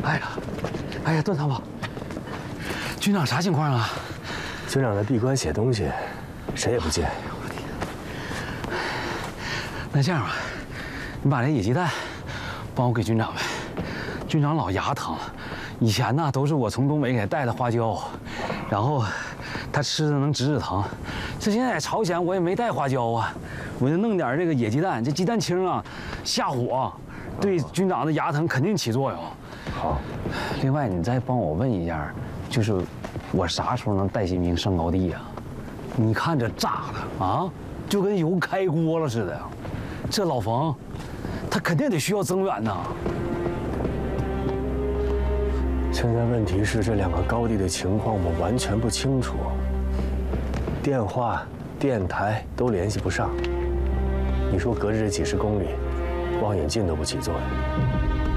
哎呀，段参谋，军长啥情况啊？ 军长在闭关写东西，谁也不见。 那这样吧，你把这野鸡蛋帮我给军长呗。军长老牙疼，以前呢都是我从东北给他带的花椒，然后他吃的能止疼。这现在朝鲜我也没带花椒啊，我就弄点这个野鸡蛋，这鸡蛋清啊，下火，对军长的牙疼肯定起作用。 好。 另外，你再帮我问一下，就是我啥时候能带新兵上高地呀？你看这炸的啊，就跟油开锅了似的。这老冯，他肯定得需要增援呐。 现在问题是这2个高地的情况我们完全不清楚，电话、电台都联系不上。你说隔着这几10公里，望远镜都不起作用。